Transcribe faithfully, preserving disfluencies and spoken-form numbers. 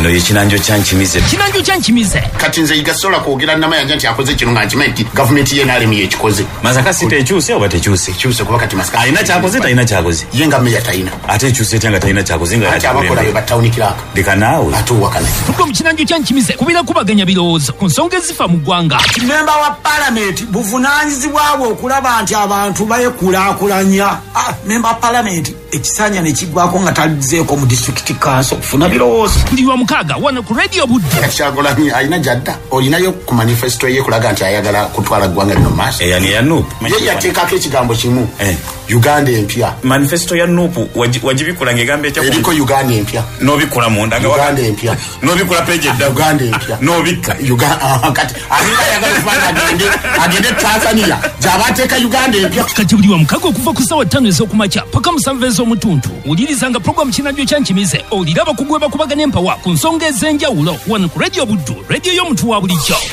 eno yekinanjo kyankimize kinanjo kyankimize kati nze igasola kwogera namayanja nti akoze kino nga nkimanyi gavumenti ye nalemu yekikoze masaka sita ekyuse oba tekyuse kyuse kuba kati masaka alina kyakoze talina kyakoze ye nga meya talina ate ekyuse etya nga talina kyakoze nga ati abakola be batawunikirako leka naawe ate owakana tuko mu kinanjo kyankimize kubira kubaganya birowoozo ku nsonga ezifa mu ggwanga memba wa palamenti buvunaanyizibwa bwe okulaba nti abantu bayekulaakulanya ah, memba wa palamenti ekisanya ne kiggwako nga talizeeko mu district council okufuna birowoozo ndi wa mukaaga wano ku radio budde Kyagulanyi alina jadda olinayo ku manifesto ye kulaga nti ayagala kutwala ggwanga lino maaso eyani ya nuupu ye yateekako ekigambo kimu eh. Uganda empya manifesto ya nuupu wagibikola ng'egamba etya eriko Uganda empya n'obikola munda Uganda empya n'obikola peji edda Uganda empya n'obikka Uganda kati alina ayagala kufana agende agende Tanzania gy'abateeka Uganda empya kati buli wa mukaaga okuva ku ssaawa ttaano ez'okumakya paka musanvu ez'omutuntu wulirizanga puroguramu kinanjo kyankimize oliraba kugweba kubaganya empawa ku nsonga ez'enjawulo wano ku radio buddu radio y'omuntu wa bulijjo.